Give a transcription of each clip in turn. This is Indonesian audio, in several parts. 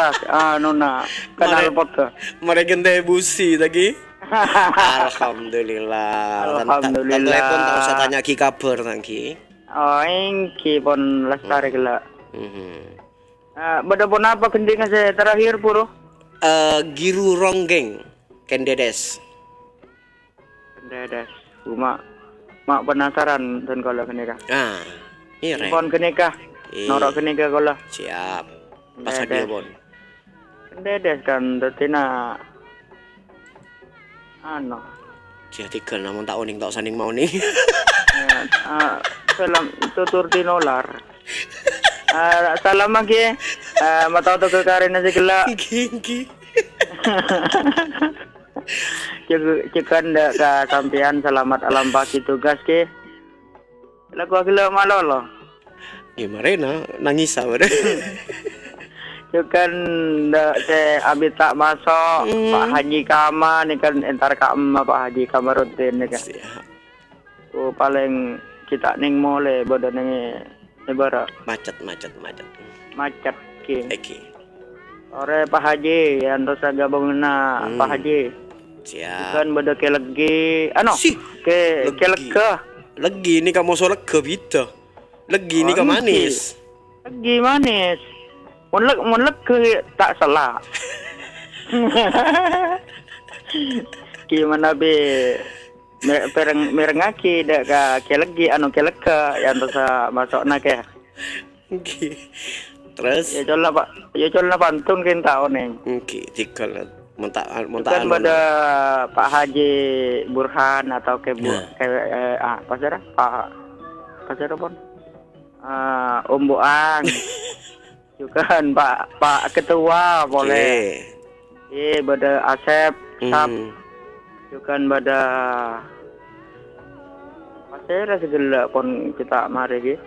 podcast kanal podcast. Mereka busi lagi. Alhamdulillah. Alhamdulillah. Telepon tak usah tanya ki kabar nangki. Oh, ingki pon lestari gila. Bada pon apa kendingan saya terakhir puro? Giru ronggeng kendedes. Kendedes. Mak penasaran dan kalau kenikah. Iya. Pon kenikah. Norok kenikah kalau. Siap. Pas dia pon. Kendedes kan tetina Jadi kan namun tak oning tak saning mau nih. Salam tutur tinolar. Salam lagi. Mata to ke karena segala. Ginggi. Cekan dak ka sampean selamat alam pagi tugas ke. Lagu agila malolo. Gimana nangis sama deh. Cekan dak se abis tak masuk Pak Haji Kama nih kan entar Kama Pak Haji Kama rutin nih kan. Paling kita ning mole bodo ning ibara macet. Macet ki. Eki. Ore Pak Haji yang terus gabungna Pak Haji. Siap. Kan bodo ke legi ke lega. Legi ini kamu so lega bida. Legi ini ka manis. Legi manis. Mun lega tak salah. Gimana be merengaki dak ka kelegi ke lega yang terus masukna ke. Terus Ya colna pantun kin tahu ning. Tikal montak Kan pada Pak Haji Burhan atau ke pasara pon. Om Boang. Juga kan Pak Ketua boleh. Pada Asep Sap. Juga kan pada pasara segala pon kita mari ge.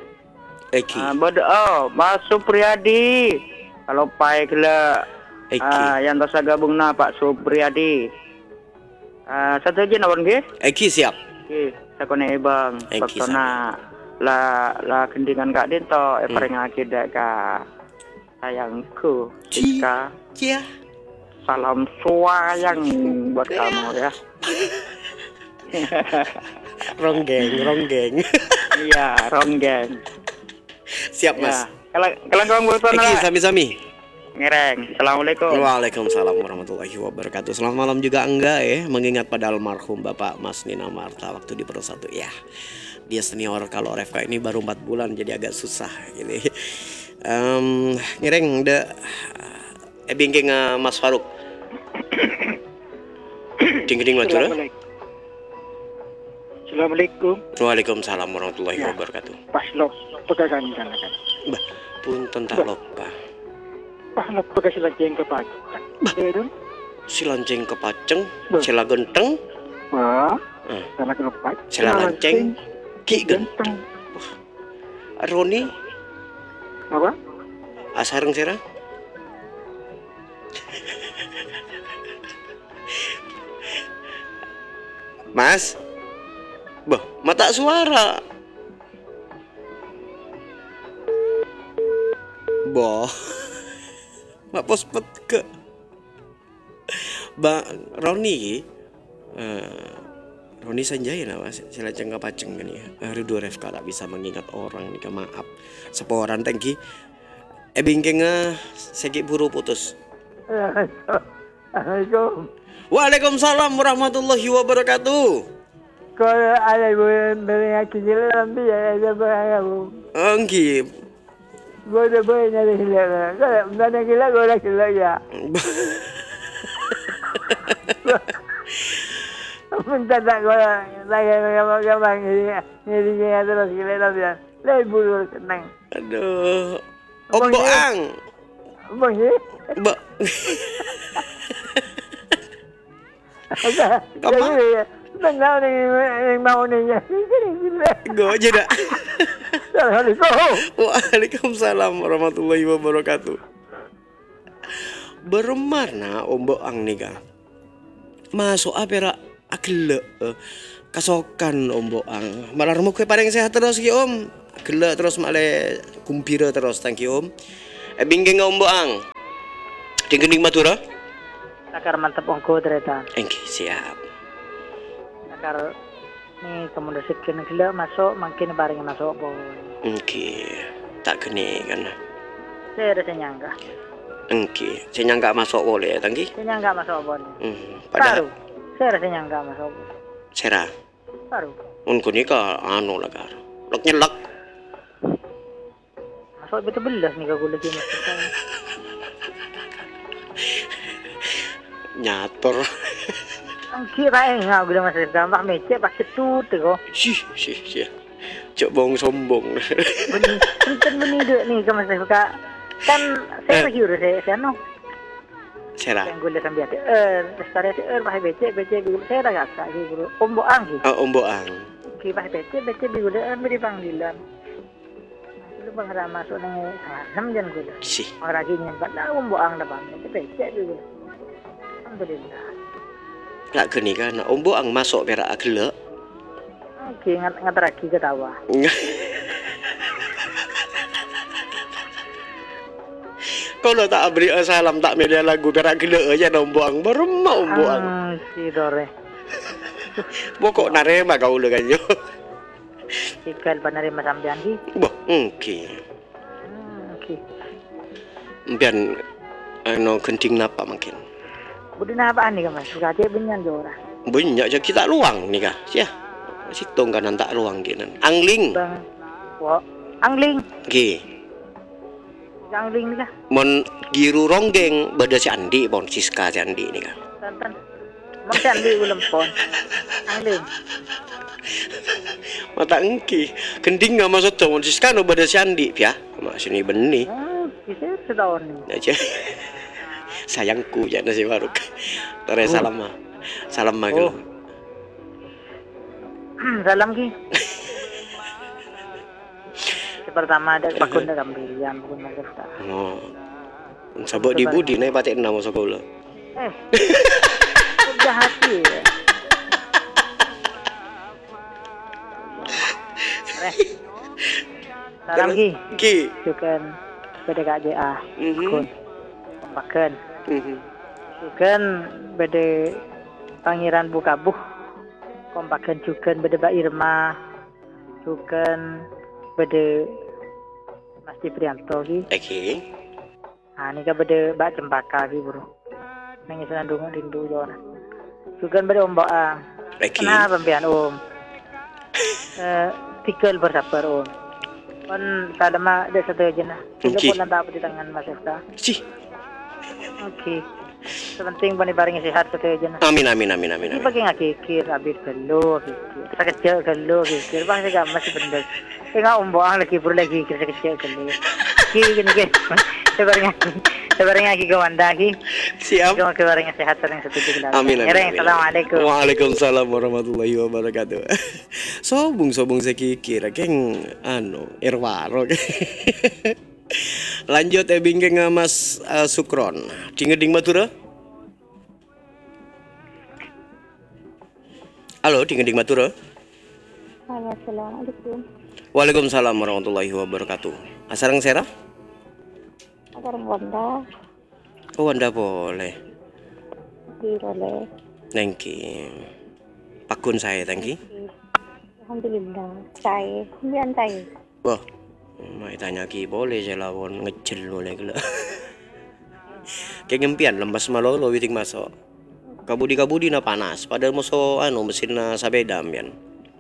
Mas Supriyadi. Kalau Pak gila yang tersa gabungna Pak Supriyadi. Satu aja nawan ge? Eki siap. Sakone Bang. Paktona la kendingan Kak Dento parengake dak ka sayangku. Ika. Iya. Salam sayang buat kamu ya. Ronggeng. Iya, ronggeng. Siap Mas. Kalau kamu buat Eki sami-sami. Ngereng. Assalamualaikum. Waalaikumsalam warahmatullahi wabarakatuh. Selamat malam juga enggak ya. Mengingat pada almarhum Bapak Mas Nina Marta waktu di Pro 1 ya. Dia senior, kalau Refka ini baru 4 bulan jadi agak susah gitu. Ngereng udah bingking Mas Faruk. Ding-ding macam. Assalamualaikum. Waalaikumsalam warahmatullahi wabarakatuh. Paslok pegasan kan. Mbah, punten tak lupa. Paslok pegasan lagi ke Paceng. Silancing ke Paceng, sila genteng. Salah ke Paceng. Sila lanceng, ki genteng. Roni. Apa? Asareng serang. Mas. Bah, mata suara. Boh. Mak pospet ke. Roni Sanjaya nama sila cengka paceng kan ya. Dua Refka tak bisa mengingat orang nih, maaf. Seporan tangki. Bingking segi buru putus. Assalamualaikum. Waalaikumsalam warahmatullahi wabarakatuh. Kalau ada yang kecil nanti ya berapa? Anggi. Gue udah boleh nyari hilang. Kalau mana gila gue udah gila ya. Minta tak gue lagi gampang ngirinya terus gila tapi ya. Lagi bulu seneng. Aduh. Om Boang. Bang sih? Kamu? Tengah nih yang mau nih. Gue aja dah. Assalamualaikum. Waalaikumsalam warahmatullahi wabarakatuh. Bermarna Om Boang nih kan. Masuk apa agile kasokan Om Boang. Malah remuk paling sehat terus ki Om. Agile terus malah kumpira terus thank you Om. Bingking Om Boang. Di Gending Madura? Nakar mantap ongko ternyata. Engke, siap. Nakar nih kemudian sekian gila masuk makin bareng masuk pun. Engke, tak kene kan. Saya rasa nyangka. Engke, saya nyangka masuk boleh ya tangki? Saya nyangka masuk pun. Padahal Baru. Saya rasa nyangka masuk pun. Sera. Baru. Unku ni ka anu lah kar. Lek nyelak. Masuk betul belas nih kau lagi masuk saya. Nyator. Angki kae ngau gila masuk gambar mecek pakai tut kau. Sih. Cok bohong sombong. Beni dek nih kau masuk ka. Kan saya lagi urus saya no. Sera. Yang gue lihat sambil ada restorasi pakai becek dulu saya dah gak gitu. Ombok angki. Om Boang. Ki pakai becek dulu beri panggilan. Lu bang Rama masuk nang sangat jam gue. Sih. Orang lagi nyempat lah ombok ang dah bang. Becek dulu. Alhamdulillah. Lak kene kan Om Boang masuk perak agele. Oke, ngat lagi ketawa. Kalau tak beri salam tak media lagu perak gele aja Om Boang baru mau Om Boang. Si dore. Pokok narema kau le kan yo. Ikal penerima sampean ki. Boh, oke. Oke. Biar anu kenting napa makin. Budi apa nih Mas? Suka aja benyan jora. Banyak je kita luang nih kah? Sia. Situng kanan tak luang kinan. Angling. Bang. Wo, angling. Ki. Angling nih kah? Mon giru ronggeng beda si Andi pon Siska si Andi nih kah. Tantan. Mungkin di ulam pon. Angling. Mata engki. Kending nggak masuk tuh mon Siska no beda si Andi ya. Mak sini beni. Bisa setahun nih. Aja. Sayangku ya nasi Baruk. Tore salam mah. Salam mah gitu. Salam ki. Pertama ada pakun ada gambilan pun ada. Oh. Sabuk di budi naik patek nama sekolah. Udah hati ya. Salam ki. Ki. Cukan PDKJA. Pakun. Pakan. Cukan bede Pangeran Bukabuh. Kompakan cukan bede Mbak Irma. Cukan bede Mas Ciprianto ki. Oke. Ah ni ka bede Mbak Cempaka ki bro. Nangis nandungan rindu jona. Cukan bede Om Boang. Oke. Kenapa pembian Om? Tikal bersabar Om. Kan sadama ada satu aja nah. Tidak Oke. pun tak di tangan Mas Efta. Sih. Oke. Sepenting bani bareng sehat satu aja nah. Amin. Ini pakai nggak kikir, abis gelo kikir, sekecil gelo kikir, bang saya masih bener. Saya nggak omboang lagi pur lagi kikir sekecil gelo. Kiki gini guys, sebarang lagi ke Wanda ki. Siap. Ke bareng sehat sering satu juga. Amin. Assalamualaikum. Waalaikumsalam warahmatullahi wabarakatuh. Sobung saya kira keng anu Irwaro. Lanjut bingkeng Mas Sukron. Dingeding Madura. Halo, Dingeding Madura. Halo, assalamualaikum. Waalaikumsalam warahmatullahi wabarakatuh. Asarang Sera? Agar Wanda Oh, Wanda boleh. diroleh. Nengki. Pakun saya, tangki. Alhamdulillah. Saya, kemudian saya. Wah, mai tanya ki boleh saya lawan ngecil boleh gila. Kayak ngempian lembas malolo witing masuk. Kabudi na panas. Padahal moso mesin na sabeda ambian.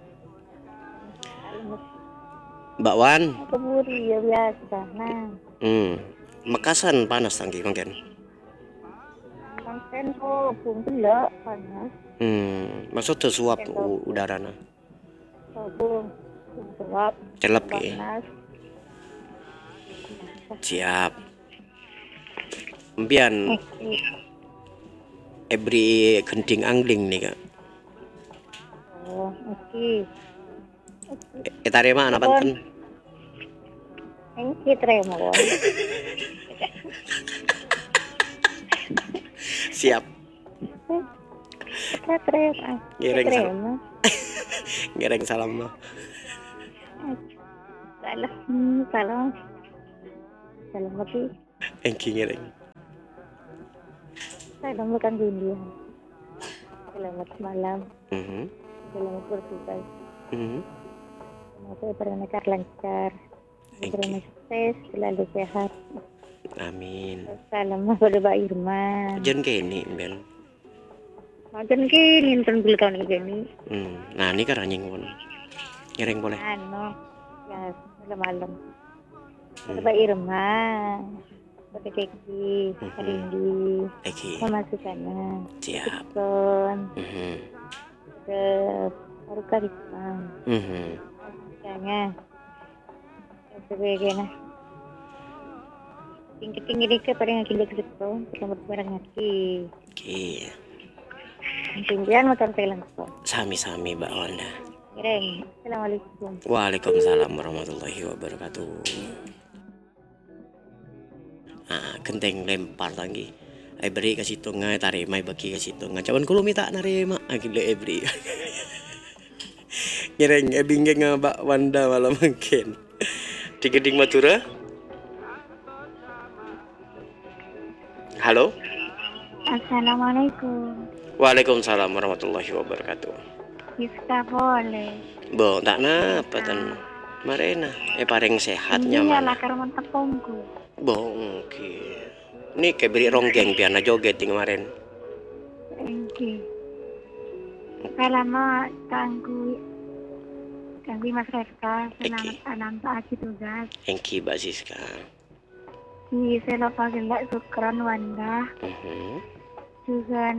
Mbak Wan. Keburi ya biasa. Nah, Mekasan panas tangki mungkin. konten kok pun gelap panas. Masuk tersuap udarana. Sobong, gelap, Celap ki. panas. Siap. Empian every kenting angling nih kak. Oh, oke. Etarema anak panten. Thank you, Tremor. Siap. Kita Tremor. Ngereng salam. Ngereng salam lo. Salam lagi. Engki ngereng. Selamat dunia. Selamat malam. Mhm. Selamat bertugas. Mhm. Semoga berangkat lancar. Thank Berani you. sukses, selalu sehat. Amin. Salam pada Pak Irman. Jen kene ben. Makan kini nonton bulu tahun ini. Nah ini kan anjing pun. Ngereng boleh. Ano, ya malam-malam. Pada Hmm. Pak Irman. Pada Keki, Rindi, Oke. pemasukannya. Siap. Son, Mhm. ke Paruka Risma. Mhm. Masukannya. Sebagainya. Tinggi-tinggi dikit pada ngakin dek itu. Selamat berangkat. Oke. Tinggian motor telang ko. Sami-sami Mbak Wanda. Ireng, Assalamualaikum. Waalaikumsalam warahmatullahi wabarakatuh. Genteng lempar lagi. Ay beri ka situ nga tarik may bagi ka situ nga. Cawan kulo mita narima agile ebri. Ngereng ebingge nga Mbak Wanda malam mungkin. Di Geding Madura. Halo. Assalamualaikum. Waalaikumsalam warahmatullahi wabarakatuh. Bisa boleh. Bo, tak napa tan marena. Paring sehat Ini ya nyaman. lakar mantap tongku. Bo, oke. Ini kayak beri ronggeng biar na joget di kemarin. Oke. Selamat kanggu Mas Refka. Selamat alam taati tugas. Thank you Mbak Siska. Di selo pagelak sukran Wanda. Juga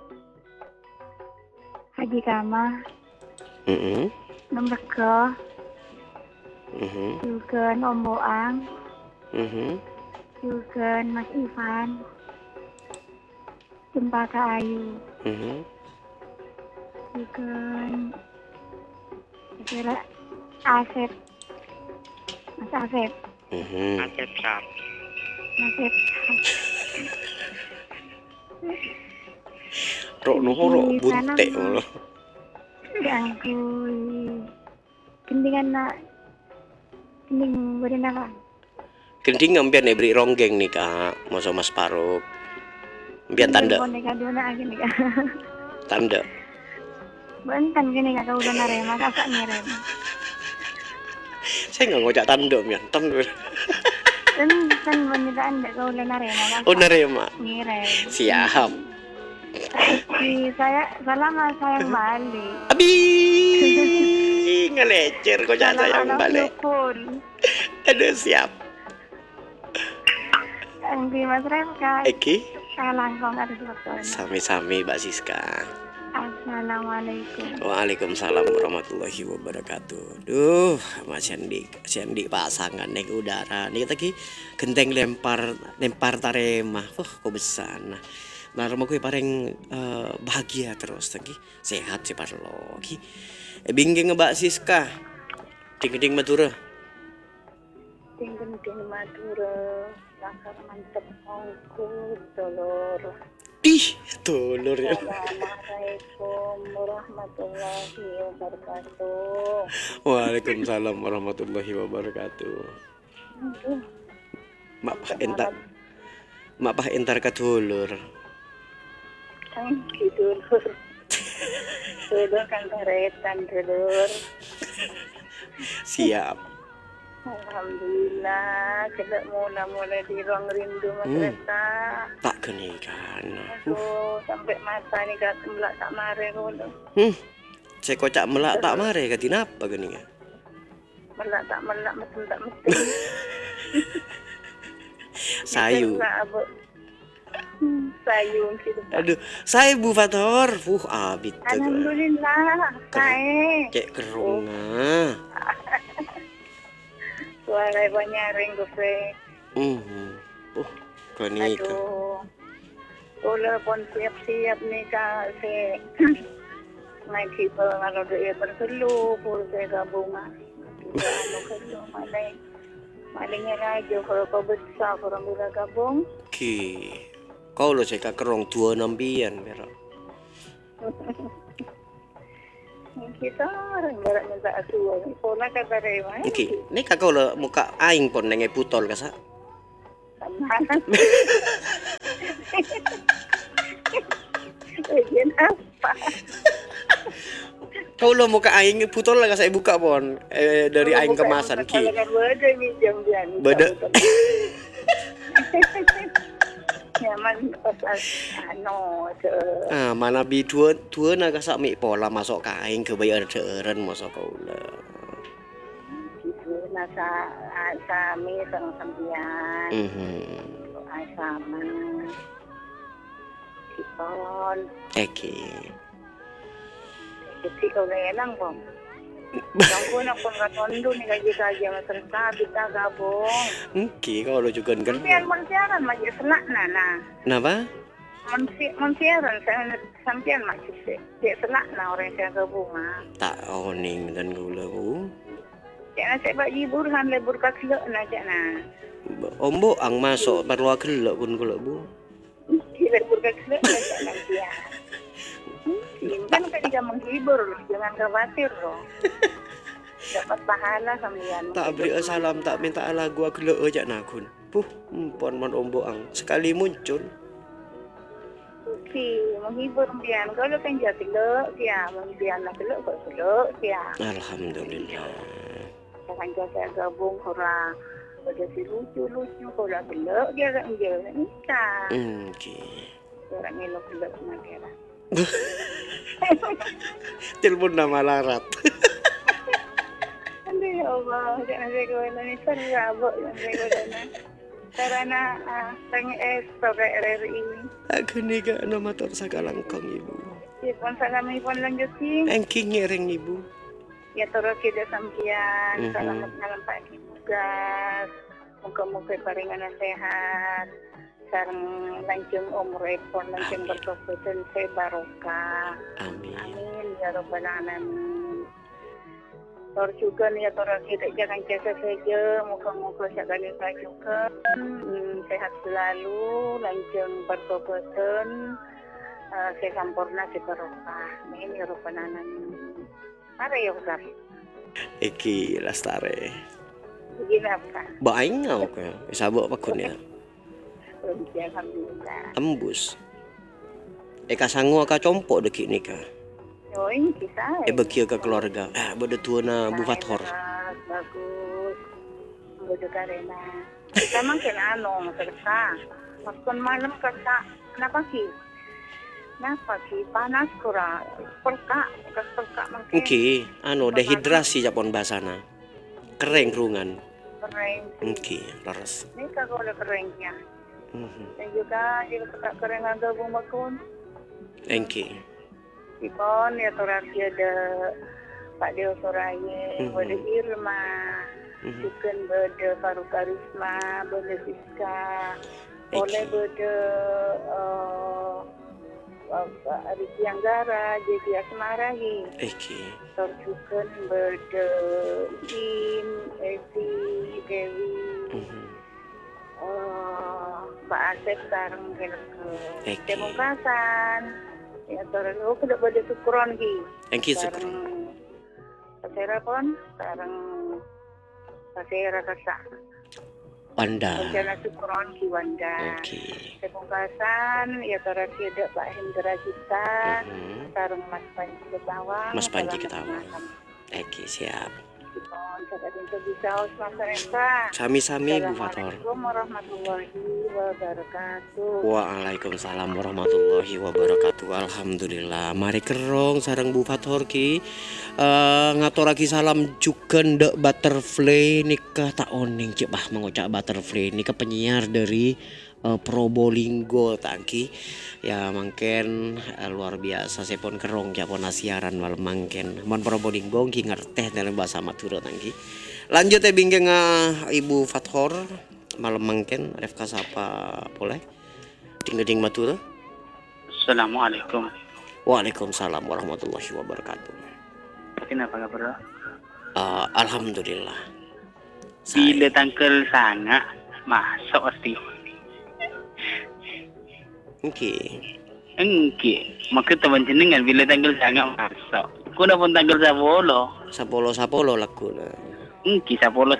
Haji Kama. Nomor ke. Juga Om Boang. Juga Mas Ivan. Cempaka Ayu. Juga kira Asep. Mas Asep. Asep. Rok nuhoro bunte malah. Ganggu. Kendingan nak. Kending beri apa? Gending ngambian beri ronggeng nih kak. Masa Mas Paruk. Ambian tanda. Tanda. Bentan gini kak udah narema kakak ngerem. Saya nggak ngocak tanda mian. Tanda. Bentan benitaan dek kau udah narema kakak. Oh narema. Ngerem. Siap. Saya selama sayang balik. Abi ngelecer kocak sayang balik. Aduh siap. Di Mas Refka. Eki. Saya langsung ada sebetulnya. Sami-sami Mbak Siska. Assalamualaikum. Waalaikumsalam warahmatullahi wabarakatuh. Duh, Mas Sandi pasangan naik udara. Nih lagi genteng lempar taremah. Kok besar. Nah, rumahku paling bahagia terus lagi. Sehat sih parlo. Ki. Bingung Mbak Siska. Ding Madura. Ding Madura. Lakar mantep ongku dolor. Dolor ya. Assalamualaikum warahmatullahi wabarakatuh. Waalaikumsalam warahmatullahi wabarakatuh. Mak pah entar ka dulur. Dulur. Dulur kan taretan dulur. Siap. Alhamdulillah, kita mula di ruang rindu Makreta. Tak kene kan. Aduh, sampai mata ni kat melak tak mare ko. Saya kocak melak tak mare ka dinapa gini ya? Melak mesin tak mesti. Sayu. Sayu gitu. Aduh, saya Bu Fator. Abit. Alhamdulillah, saya. Cek kerunga. Suara banyaring ko fe. Kani ka. Aduh. Kalau pun siap-siap nih ka se. May kipa ngalo do berselu pur se gabungan. Ano kayo malay nga radyo kalau kau besar kurang bila gabung. Ki. Kau lo saya kerong 26 pero. Kita orang barat minta asuhan. Pola kata rewa. Oke, ini kakak lo muka aing pon nenge putol kasa. Kau lo mau ke aing putar lah saya buka pon dari aing kemasan ki. Kalau beda minjam dia. Beda. Nyaman pas Mana bi tua na kasak mi pola masuk ke aing ke bayar ceureun masuk kau lah. Gitu nasa sami sareng sampean. Sama Sipon. Eki. Jadi kau lenang pom. Yang pun aku nggak tondo nih gaji macam sabi tak gabung. Kau lo juga kan. Sampian mensiaran masih selak nana. Kenapa? Mensiaran sampian masih dia selak na orang saya gabung Tak oning dan gula ku. Jangan saya bagi burhan lebur kakilok na jangan. Ombo ang masuk perlu kelak pun gula bu. Lebur kakilok na jangan dia. Kan ketika menghibur loh, jangan khawatir loh. Dapat pahala sampean. Tak beri salam, tak minta lagu kelak aja nakun. Pon ombo ang sekali muncul. Menghibur pian. Kalau kan jadi kelak dia, menghibur nak kelak dia. Alhamdulillah. Jangan jaga gabung orang. Ada si lucu kalau kelak dia tak menjadi nikah. Orang elok kelak nak dia. Telepon nama larat. Aduh ya Allah, jangan saya kena ni serabut yang saya kena. Karena tanya sebagai RRI. Aku ni gak nama motor sakalangkong ibu. Ipon salami pon lanjutin. Engking ngereng ibu. Ya terus kita sampian. Selamat malam Pak tugas. Muka-muka paringan sehat. Sarang lanjung umur ipon lanjung berkekuatan saya barokah. Amin ya rabbal alamin. Juga nih ya kita jangan jaga saja muka-muka sekali juga sehat selalu lanjung berkekuatan saya sampurna si barokah. Amin ya rabbal alamin. Ada ya Ustaz? Iki lastare. Begini apa? Baing ngau ka. Isabok pakun ya. Alhamdulillah. Embus. Eka sangu ka compok deki nikah. Oh ini kisah. Beki ke keluarga. Bodo tua na Bu Fathor. Bagus. Bodo karena. Kita makin kerja. Maskon malam kerja. Kenapa ki? Panas kurang. Perka makin. Oke, dehidrasi japon basana. Kering rungan. Kering. Oke, laras. Ini kalau ada keringnya. Dan juga jika kering gabung makun. Engke. Ipon ya torasi ada Pak Deo Soraya, ada Irma, juga ada Faruk Karisma, ada Siska, oleh ada Riki Anggara, jadi Asmarahi. Terus juga ada Im, Evi, Dewi. Pak Asep sekarang ke Demongkasan ya terus udah pada syukuran ki syukuran pasera pon sekarang pasera kasa Wanda rencana syukuran ki Wanda Demongkasan ya terus ada Pak Hendra kita sekarang Mas Panji Ketawa siap Sami-sami Bu Fathor. Assalamualaikum warahmatullahi wabarakatuh. Waalaikumsalam warahmatullahi wabarakatuh. Alhamdulillah. Mari kerong sareng Bu Fathor ki ngaturake salam juga ndek butterfly nikah tak oning cek bah mengucap butterfly nikah penyiar dari Probolinggo tangki ya mangken luar biasa sepon kerong japon siaran malam mangken mon Probolinggo ki ngerteh dalam bahasa Madura tangki lanjut binggeng Ibu Fathor malam mangken refka sapa boleh ding Madura. Assalamualaikum. Waalaikumsalam warahmatullahi wabarakatuh. Kenapa kabar? Alhamdulillah. Bila tangkel sana masuk pasti. Engke. Maka teman jenengan bila tanggal sangat masuk. Kuna pun tanggal Sapolo laku na. Engke sapolo.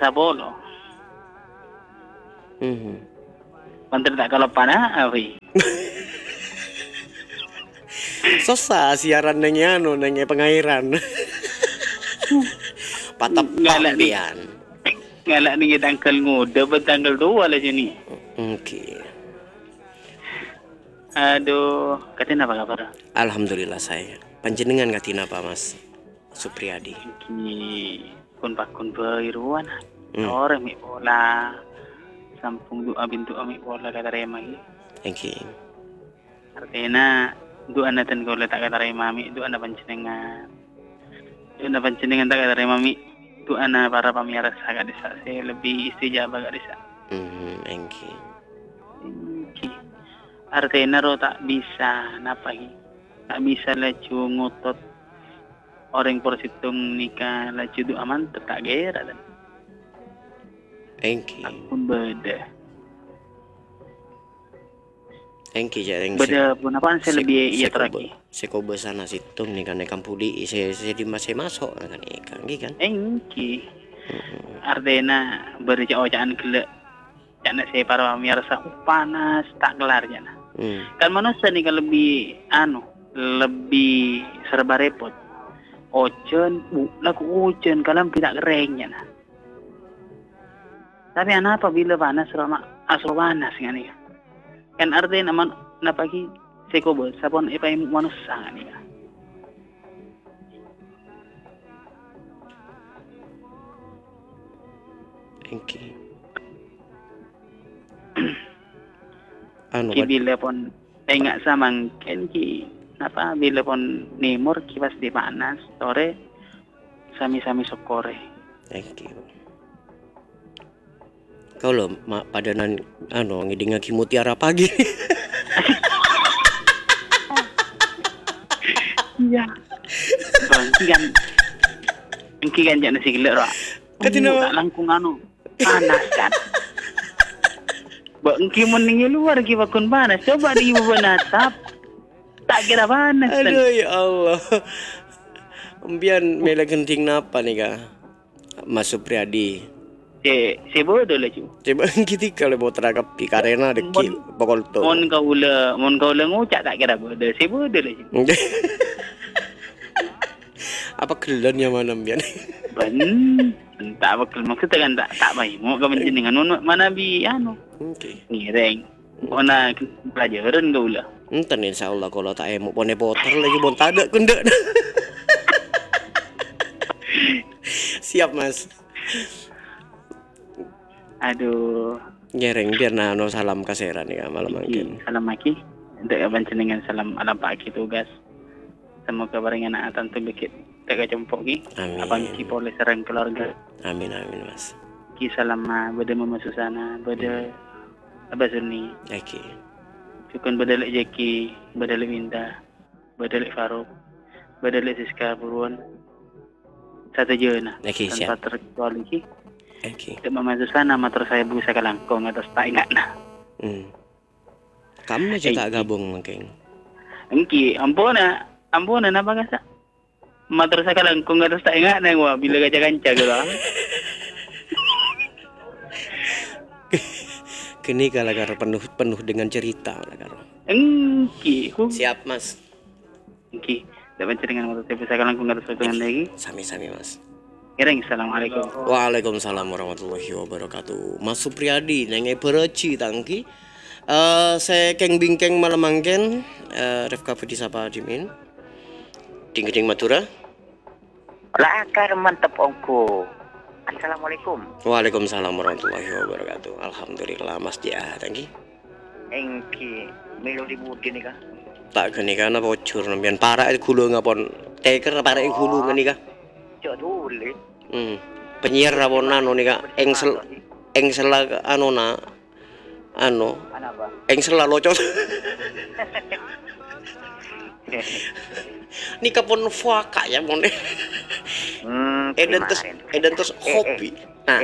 Mantar tak kalau panah apa? Susah siaran nengnya nengnya pengairan. Patap Galak di pambian. Galak ni tanggal nguda tanggal 2 lah sini. Oke. Aduh, katin apa kabar? Alhamdulillah saya. Panjenengan katina apa Mas Supriyadi? Ki kun pakun bairuan. Hmm. Orang mi bola. Sampung doa bintu ami bola kata rema ni. Oke. Artinya doa natan kau letak kata rema mi doa na panjenengan. Doa na panjenengan tak kata rema mi. Doa na para pamiras agak desa saya lebih istijabah agak desa. Oke. Ki. Artinya ro tak bisa napahi. Tak bisa laju ngotot orang porsitung nikah laju doa mantep tak gera dan. Oke. Pun beda. Oke jarang Beda pun apaan saya lebih iya teraki. saya kau sana situng nih kan ikan puli saya di masih masuk kan ikan kan. Engki. Artinya berjauh-jauhan gelek. Jangan saya para pemirsa panas tak kelar jana. Kan manusia nih kan lebih lebih serba repot. Ojen, laku ojen kalau tidak keringnya nah. Tapi apa bila panas asal panas kan nih. Kan artinya nama pagi sekobo sabon ipai manusia kan nih. Oke. Ki bila pun enggak sama kan ki apa bila pun nimur ki pasti panas sore sami-sami sokore. Oke. Kau lo padanan ngiding ngaki mutiara pagi. Iya. Engki kan jangan si gelek rak. Katina tak langkung panas kan. Ba engki meninggi luar ki bakun panas. Coba di ibu benatap. Tak kira panas. Aduh ya Allah. Embian mela genting napa nih kak? Mas Supriyadi. Si bodoh lah cu. Coba kita kalau mau terangkap di karena deki pokol tu. Mon kau le ngucap tak kira bodoh. Si bodoh lah cu. Apa kelon yang mana embian? Tak bakal maksudnya kan tak baik. Mau kau menjenengan mana bi Oke. ngireng. Mana pelajaran kau lah. Enten insyaallah kalau tak emo pone poter lagi bon tada kundak. Siap Mas. Aduh. Nyereng biar nano salam kaseran ya malam mungkin. Salam maki. Untuk panjenengan salam alam pagi tugas. Semoga bareng anak tantu bikit tega jempok ki. Amin. Abang ki boleh serang keluarga. Amin Mas. Ki salam beda mama Susana, beda Abah Sunni. Oke. Cukun beda lek Jeki, beda lek Winda, beda lek Faruk, beda lek Siska Buruan. Satu je nah. Oke, Tanpa siap. terkecuali ki. Oke. Untuk mama Susana matur saya busa kalangkong atas tak ingat nah. Kamu aja tak gabung mungkin. Engki, ampuna napa kasa? Matur saya kalangkong atas tak ingat nah gua bila kaca-kaca gitu. Kini kalau penuh dengan cerita lah karo. Engki, Siap Mas. engki. Dapat dengan matur saya bisa kalangkong atas potongan lagi. Sami-sami Mas. Ireng, assalamualaikum. Waalaikumsalam warahmatullahi wabarakatuh. Mas Supriyadi nengai bereci tangki. Saya keng bingkeng malam mangken Refka Budi Sapa Dimin. Ding Madura. Lakar mantep ongko. Assalamualaikum. Waalaikumsalam warahmatullahi wabarakatuh. Alhamdulillah Mas Dia tangki. Engki melu libudi nih kah? Tak geni kana bocor nembian parah gulu ngapon teker parah gulu ngeni ka. Cok dulu. Penyiar rawonan nika engsel anona Apa? engsel locot. Nika pun fuaka ya mon. Eden terus hobi. Nah.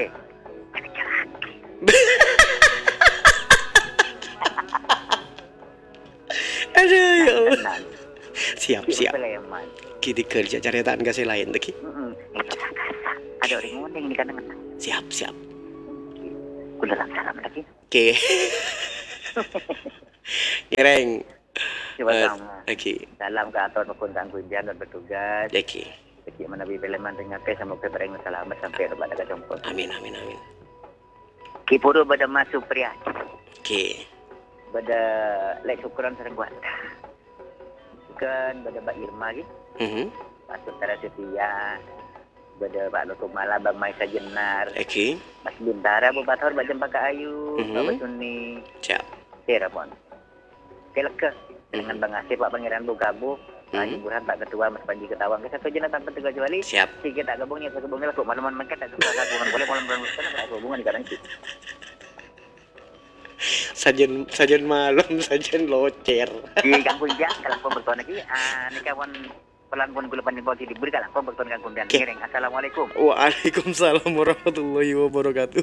Aduh ya Allah. Siap. Kita kerja caritaan kasih lain lagi. Ada orang ngunding di kanan. Siap. Kuda salam lagi. Oke. Ngereng. Sama. Oke. Salam ke atur maupun tanggung jawab dan bertugas. Oke. Kecik menabi beleman dengan ke sama ke bereng selamat sampai kepada kejemput. Amin amin amin. Kipuru pada masuk pria. Oke. Pada lek syukuran sering buat. Kan pada Mbak Irma gitu. Masuk Tara Setia. Pada Pak Lutuk Mala, Bang Maisa Jenar. Oke. Mas Bintara, Bu Bator, Mbak Jempaka Ayu. Pak Batuni. Siap. Serapon. Keleke. Dengan Bang Asir, Pak Pangeran Bugabuk. Haji Burhan, Pak Ketua, Mas Panji Ketawang. Satu jenah tanpa tiga juali. Siap. Tiga tak gabungnya, saya gabungnya lah. Malam-malam mereka tak suka gabungan. Boleh malam-malam mereka tak gabungan di kadang itu. Sajen malam, sajen locer. Di kampung jak, kalau pun bertuan lagi. Ini kawan pelan pun gula pandai bawa diberi kalau pun bertuan kampung dan ngiring. Assalamualaikum. Waalaikumsalam warahmatullahi wabarakatuh.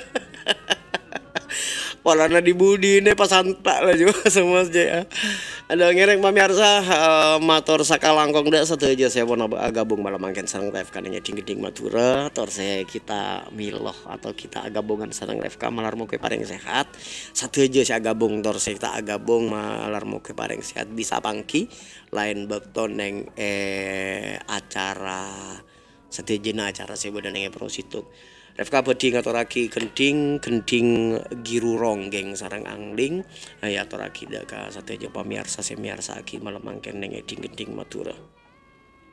Polana di budi ini pas santak lah juga semua aja. Ada ngereng pamirsa motor sakalangkong dah satu aja saya mau gabung malam mangken sareng live kananya ding matura tor saya kita miloh atau kita gabungan sareng live ka malar mau paling sehat. Satu aja saya gabung tor saya kita gabung malar mau paling sehat bisa pangki lain bekton neng acara satejena acara saya bodan neng prosituk. Refka bedi ngaturaki kending giru ronggeng sarang angling aya aturaki daka sate aja pamirsa semiarsa aki malam mangken neng eding matura.